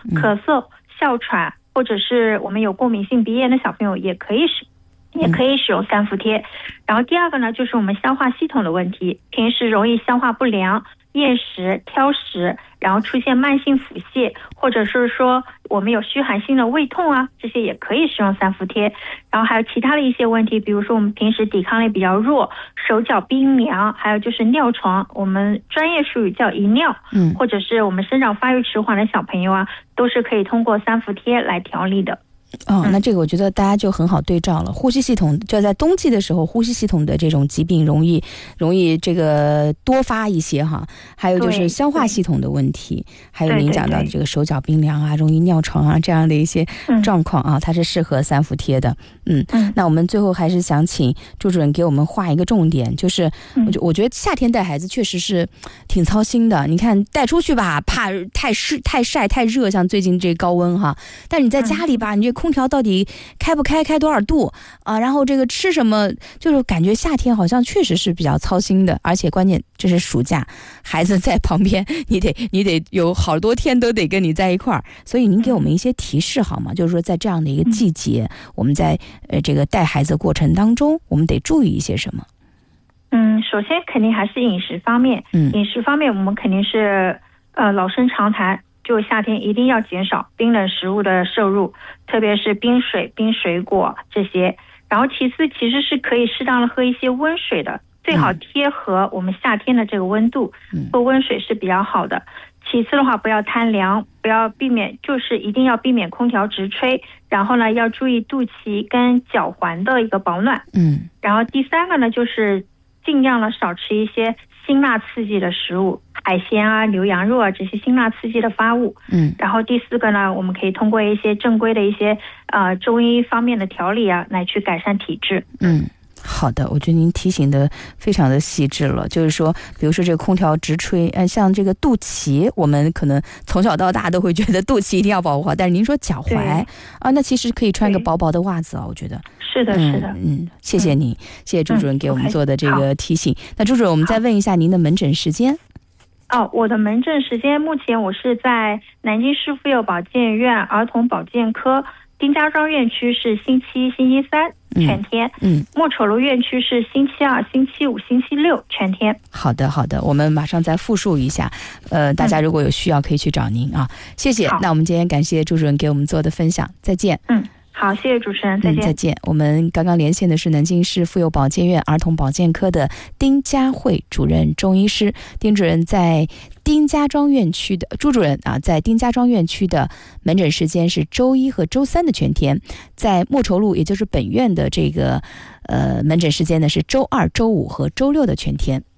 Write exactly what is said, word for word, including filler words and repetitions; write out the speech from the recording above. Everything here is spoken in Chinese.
咳嗽、哮喘，或者是我们有过敏性鼻炎的小朋友也可以使也可以使用三伏贴。然后第二个呢，就是我们消化系统的问题，平时容易消化不良、厌食、挑食，然后出现慢性腹泻，或者是说我们有虚寒性的胃痛啊，这些也可以使用三伏贴。然后还有其他的一些问题，比如说我们平时抵抗力比较弱，手脚冰凉，还有就是尿床，我们专业术语叫遗尿，嗯，或者是我们生长发育迟缓的小朋友啊，都是可以通过三伏贴来调理的。 哦，那这个我觉得大家就很好对照了。呼吸系统就在冬季的时候，呼吸系统的这种疾病容易容易这个多发一些哈。还有就是消化系统的问题，还有您讲到的这个手脚冰凉啊，容易尿床啊这样的一些状况啊，它是适合三伏贴的。嗯，那我们最后还是想请朱主任给我们画一个重点，就是我觉我觉得夏天带孩子确实是挺操心的。你看带出去吧，怕太湿、太晒、太热，像最近这高温哈。但你在家里吧，你这空调到底开不开，开多少度啊？然后这个吃什么，就是感觉夏天好像确实是比较操心的，而且关键这是暑假，孩子在旁边，你得你得有好多天都得跟你在一块儿。所以您给我们一些提示好吗？就是说在这样的一个季节，我们在呃这个带孩子过程当中，我们得注意一些什么？ 嗯，首先肯定还是饮食方面，嗯，饮食方面我们肯定是呃老生常谈。就夏天一定要减少冰冷食物的摄入，特别是冰水、冰水果这些。然后其次其实是可以适当的喝一些温水的，最好贴合我们夏天的这个温度，喝温水是比较好的。其次的话，不要贪凉，不要避免，就是一定要避免空调直吹。然后呢，要注意肚脐跟脚环的一个保暖。嗯。然后第三个呢，就是尽量的少吃一些辛辣刺激的食物，海鲜啊、牛羊肉啊这些辛辣刺激的发物。嗯。然后第四个呢，我们可以通过一些正规的一些呃中医方面的调理啊，来去改善体质。嗯。 好的，我觉得您提醒的非常的细致了，就是说比如说这个空调直吹，呃，像这个肚脐，我们可能从小到大都会觉得肚脐一定要保护好，但是您说脚踝啊，那其实可以穿个薄薄的袜子啊，我觉得是的是的。 嗯, 嗯谢谢您、嗯、谢谢朱主任给我们做的这个提醒、嗯、那朱主任我们再问一下您的门诊时间。 哦，我的门诊时间目前我是在南京市妇幼保健院儿童保健科，丁家庄院区是星期一、星期三全天，嗯，莫丑路院区是星期二、星期五、星期六全天。好的，好的，我们马上再复述一下，呃，大家如果有需要可以去找您啊，谢谢。那我们今天感谢朱主任给我们做的分享，再见。嗯。好，谢谢主持人，再见、嗯、再见。我们刚刚连线的是南京市妇幼保健院儿童保健科的丁佳慧主任中医师。丁主任在丁家庄院区的朱主任啊，在丁家庄院区的门诊时间是周一和周三的全天，在莫愁路也就是本院的这个呃门诊时间呢是周二、周五和周六的全天。